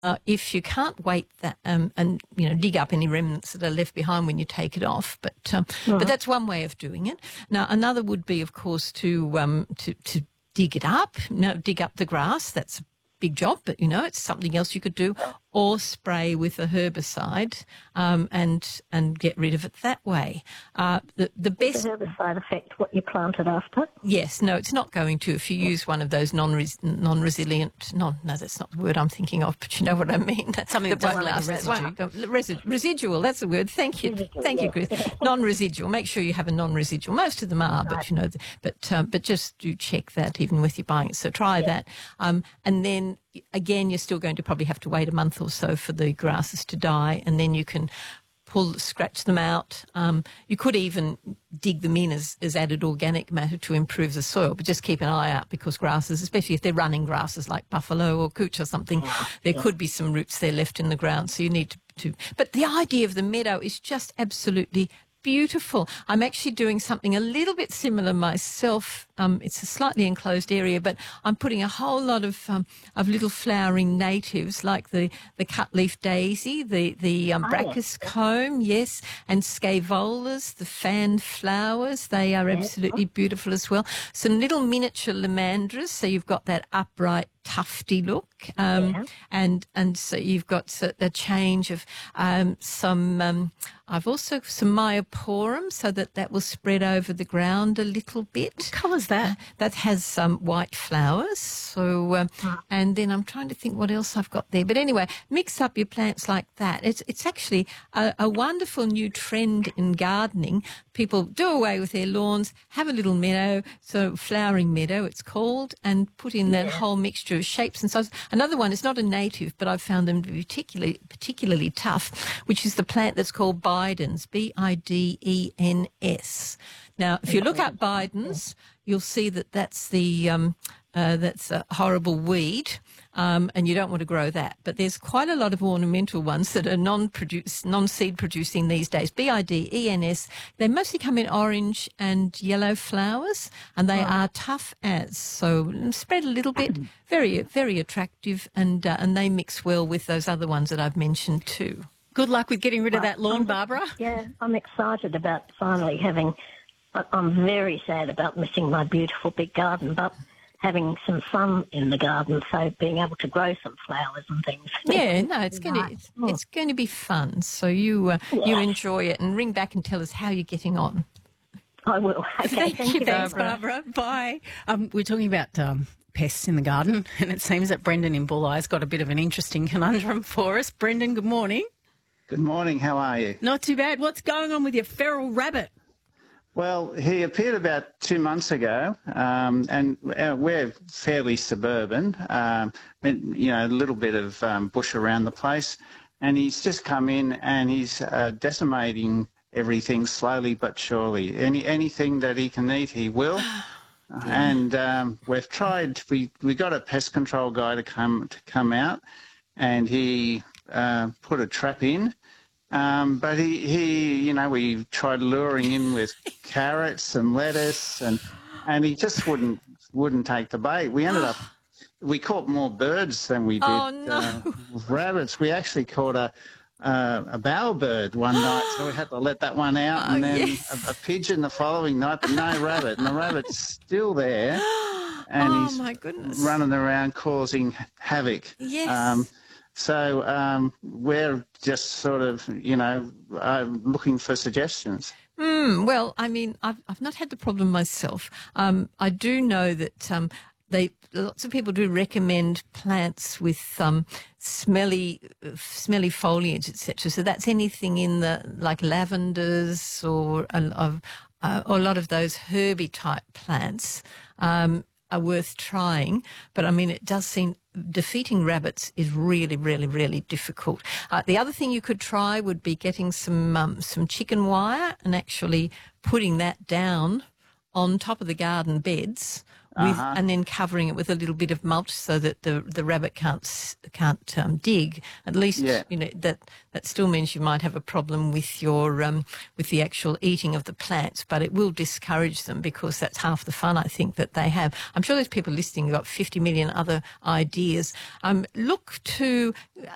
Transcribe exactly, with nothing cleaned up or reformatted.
Uh, if you can't wait that um, and you know dig up any remnants that are left behind when you take it off, but um, Right. but that's one way of doing it. Now another would be, of course, to um, to to dig it up. No, dig up the grass. That's a big job, but you know it's something else you could do, or spray with a herbicide um, and and get rid of it that way. Uh, the the best. Does the herbicide affect what you planted after? Yes, no, it's not going to. If you use one of those non-res- non-resilient, non, no, that's not the word I'm thinking of, but you know what I mean. Something that doesn't leave a residue. Resi- residual, that's the word. Thank you, Residual, thank you, yeah. Chris. Non-residual. Make sure you have a non-residual. Most of them are, but you know, but um, but just do check that even with your buying it. So try that, um, and then again, you're still going to probably have to wait a month or so for the grasses to die, and then you can pull, scratch them out. Um, you could even dig them in as, as added organic matter to improve the soil, but just keep an eye out because grasses, especially if they're running grasses like buffalo or cooch or something, there could be some roots there left in the ground, so you need to, to... But the idea of the meadow is just absolutely beautiful. I'm actually doing something a little bit similar myself. Um, it's a slightly enclosed area, but I'm putting a whole lot of um, of little flowering natives like the, the cutleaf daisy, the, the um, Oh, brachus comb, yes, and scaevolas, the fan flowers. They are absolutely beautiful as well. Some little miniature lamandras, so you've got that upright tufty look, um, Yeah. and and so you've got a, a change of um, some. Um, I've also some myoporum, so that that will spread over the ground a little bit. What colour's that? That has some um, white flowers. So, um, and then I'm trying to think what else I've got there. But anyway, mix up your plants like that. It's it's actually a, a wonderful new trend in gardening. People do away with their lawns, have a little meadow, so flowering meadow it's called, and put in that whole mixture of shapes and sizes. Another one is not a native, but I've found them to be particularly particularly tough, which is the plant that's called Bidens, B I D E N S. Now, if you look up Bidens, you'll see that that's the um, uh, that's a horrible weed, um, and you don't want to grow that. But there's quite a lot of ornamental ones that are non-produce, non-seed producing these days. B I D E N S. They mostly come in orange and yellow flowers, and they are tough as. So spread a little bit, very very attractive, and uh, and they mix well with those other ones that I've mentioned too. Good luck with getting rid of that lawn, Barbara. Yeah, I'm excited about finally having... I- I'm very sad about missing my beautiful big garden, but having some fun in the garden, so being able to grow some flowers and things. Yeah, no, it's going to it's, it's going to be fun. So you uh, you enjoy it, and ring back and tell us how you're getting on. I will. Okay, Thank thank you, you. Thanks, Barbara. Bye. Um, we're talking about um, pests in the garden, and it seems that Brendan in Bulli's got a bit of an interesting conundrum for us. Brendan, good morning. Good morning, how are you? Not too bad. What's going on with your feral rabbit? Well, he appeared about two months ago, um, and uh, we're fairly suburban, um, and, you know, a little bit of um, bush around the place, and he's just come in and he's uh, decimating everything slowly but surely. Any Anything that he can eat, he will. And um, we've tried, we, we got a pest control guy to come, to come out, and he uh, put a trap in. Um, but he, he, you know, we tried luring him with carrots and lettuce, and and he just wouldn't wouldn't take the bait. We ended up, we caught more birds than we did Oh, no. uh, rabbits. We actually caught a uh, a bowerbird one night, so we had to let that one out, and Oh, then yes. a, a pigeon the following night, but no rabbit, and the rabbit's still there, and Oh, he's my goodness. running around causing havoc. Yes. Um, So um, we're just sort of, you know, uh, looking for suggestions. Mm, well, I mean, I've, I've not had the problem myself. Um, I do know that um, they lots of people do recommend plants with um, smelly, uh, smelly foliage, et cetera. So that's anything in the like lavenders or a, of, uh, or a lot of those herby type plants. Um, are worth trying, but I mean, it does seem defeating rabbits is really, really, really difficult. Uh, the other thing you could try would be getting some um, some chicken wire and actually putting that down on top of the garden beds, with, Uh-huh. and then covering it with a little bit of mulch so that the the rabbit can't s- can't um, dig. At least Yeah. you know that that still means you might have a problem with your um, with the actual eating of the plants, but it will discourage them because that's half the fun I think that they have. I'm sure there's people listening who've got fifty million other ideas. Um, look to